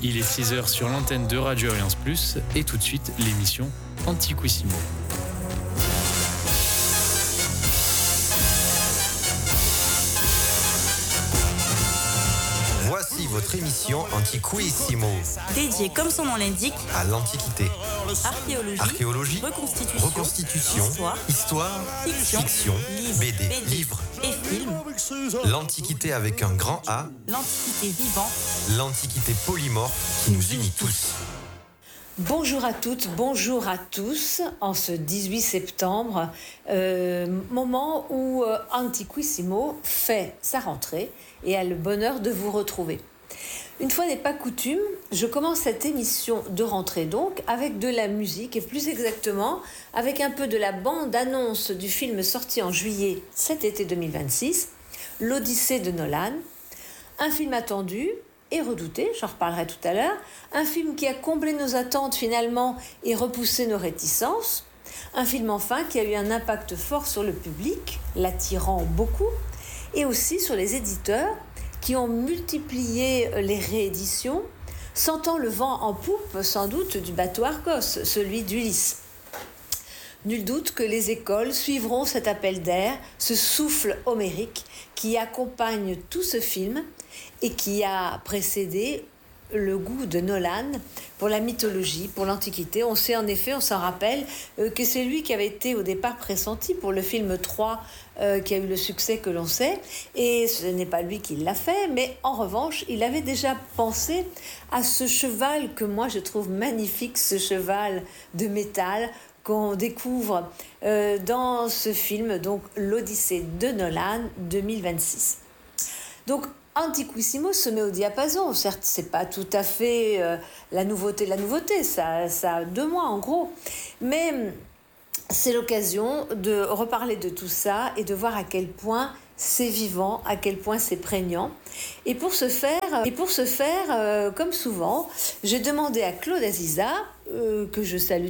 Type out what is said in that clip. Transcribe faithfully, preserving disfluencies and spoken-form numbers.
Il est six heures sur l'antenne de Radio Alliance Plus et tout de suite l'émission Antiquissimo. Voici votre émission Antiquissimo, dédiée comme son nom l'indique à l'Antiquité. Archéologie, Archéologie, reconstitution, reconstitution, histoire, histoire, fiction, fiction, livres, B D, B D livres. et films. L'Antiquité avec un grand A, L'Antiquité vivante. l'Antiquité polymorphe qui nous unit tous. Bonjour à toutes, bonjour à tous, en ce dix-huit septembre, euh, moment où euh, Antiquissimo fait sa rentrée et a le bonheur de vous retrouver. Une fois n'est pas coutume, je commence cette émission de rentrée donc avec de la musique et plus exactement avec un peu de la bande-annonce du film sorti en juillet cet été deux mille vingt-six, L'Odyssée de Nolan, un film attendu et redouté, j'en reparlerai tout à l'heure, un film qui a comblé nos attentes finalement et repoussé nos réticences, un film enfin qui a eu un impact fort sur le public, l'attirant beaucoup, et aussi sur les éditeurs qui ont multiplié les rééditions, sentant le vent en poupe sans doute du bateau Argos, celui d'Ulysse. Nul doute que les écoles suivront cet appel d'air, ce souffle homérique qui accompagne tout ce film et qui a précédé le goût de Nolan pour la mythologie, pour l'Antiquité. On sait en effet, on s'en rappelle, euh, que c'est lui qui avait été au départ pressenti pour le film trois euh, qui a eu le succès que l'on sait, et ce n'est pas lui qui l'a fait, mais en revanche, il avait déjà pensé à ce cheval que moi je trouve magnifique, ce cheval de métal qu'on découvre euh, dans ce film, donc l'Odyssée de Nolan deux mille vingt-six. Donc Antiquissimo se met au diapason. Certes, c'est pas tout à fait euh, la nouveauté de la nouveauté, ça, ça a deux mois en gros, mais c'est l'occasion de reparler de tout ça et de voir à quel point c'est vivant, à quel point c'est prégnant. Et pour ce faire, et pour ce faire euh, comme souvent, j'ai demandé à Claude Aziza, euh, que je salue